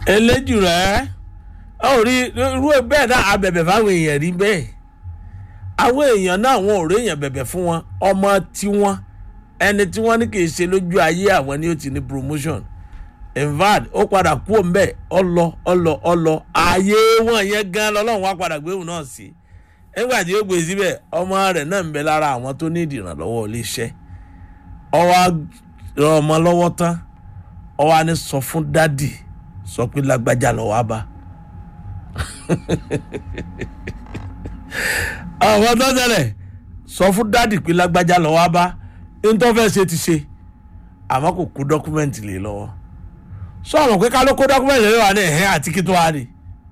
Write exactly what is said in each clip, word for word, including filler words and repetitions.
eléjù rẹ̀ ó rí irú bẹ́ẹ̀ náà abẹ̀bẹ̀ fáwọn èèyàn rí bẹ́ẹ̀ àwọn èèyàn náà wọn ò rí èèyàn bẹ̀bẹ̀ fún wọn ọmọ tiwọn ẹni tí wọ́n ní kì í ṣe lójú ayé àwọn ni ó ti ní promotion invad ó padà kú òǹbẹ ọlọ ọlọ ọlọ ààyè wọn yẹn gan lọ́lọ́run wá padà gbé òun náà sí nígbà tí ó gbé síbẹ̀ ọmọ rẹ̀ náà ń bẹ lára àwọn tó ní ìdìrànlọ́wọ́ iléeṣẹ́ ọwọ́ ràn ọmọ lọ́wọ́ tán ọwọ́ á ní sọ fún dádì sọ pé lágbájá lọ wá bá àwọn tó tẹ̀lé sọ fún dádì pé lágbájá lọ wá bá nítorí fẹ́ ṣe ti ṣe àmọ́ kò kó dọ́kúmẹ́ǹtì lé lọ́wọ́ sọ àwọn pé ká ló kó dọ́kúmẹ́ǹtì lé wà ní ẹ̀hẹ́ àti kí tó wá rí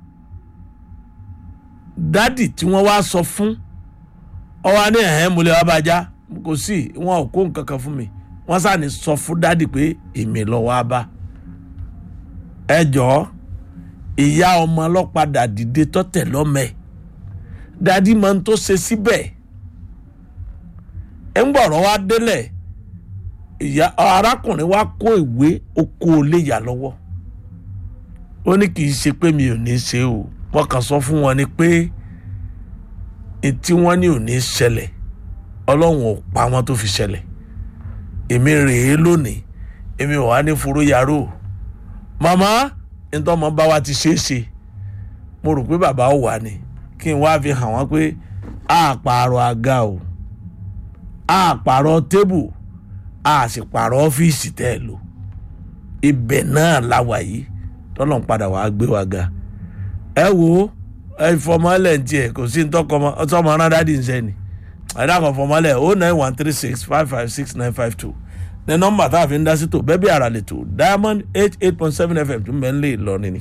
dádì tí wọ́n wá sọ fún ọwọ́ ní ẹ̀hẹ́ mo lè wá bá já kò sí wọn ò kó nǹkan kan fún mi wọ́n sá ní sọ fún dádì pé èmi lọ wá bá ẹ jọ̀ọ́ ìyá ọmọ ọlọ́padà dìde tọ́tẹ̀ lọ́mẹ dádì máa ń tó ṣe síbẹ̀ ẹ ń gbọ̀rọ̀ wá délẹ̀ ìyá arákùnrin wa kó ìwé oko léyà lọ́wọ́ ó ní kì í ṣe pé mi ò ní ṣe o wọ́n kàn sọ fún wọn ni pé tí wọ́n ní ò ní ṣẹlẹ̀ ọlọ́run ò pa wọn tó fi ṣẹlẹ̀ èmi rèé lónìí èmi ò wá ní furu yàrá màmá nítorí ọmọ bá wa ti ṣe é ṣe mo rò pé bàbá ò wà ní kí n wá fi hàn wọ́n pé a pààrọ̀ àga o a pààrọ̀ tébù a sì pààrọ̀ ọ́fíìsì tẹ́ ẹ lò ibẹ̀ náà la wà yìí tọ́lọ̀ ń padà wàá gbé wa ga ẹ wo ẹ fọmọlẹ̀ ń tiẹ̀ kò sí ntọ́kọ ọtọ́ ọmọ aráńdá dì ń sẹ́ni ẹ̀dá kan fọmọlẹ̀ o nine one three six five five six nine five two ní nọ́mbà tá a fi ń dá sí tó bẹ́ẹ̀ bí ara lè tó diamond eight eight point seven fm tún bẹ́ẹ̀ ń lè lọ nínú.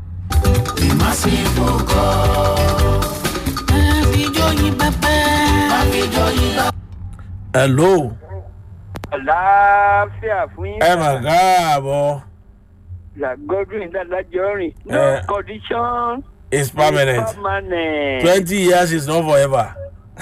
hello. àlàáfíà fún yín. ẹ mà káàbọ̀. la Godwin Dadajo rìn. no Eh, condition. it's permanent. It's permanent. twenty years is not forever.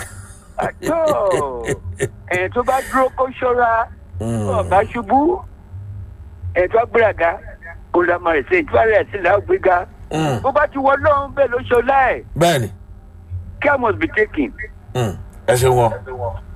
àtọ́ ẹ̀ tó bá dúró kó ṣọ́ra ọ̀gá ṣubú ẹ̀ tó gbéraga kó lọ́ máa rẹ̀ sí ìtúwárẹ̀ sílẹ̀ ọ̀gbéga. Mm. bó bá ti wọ lọ́hún bẹ́ẹ̀ ló ṣọlá ẹ̀ bẹ́ẹ̀ni care must be taken. Mm. ẹ ṣe wọ.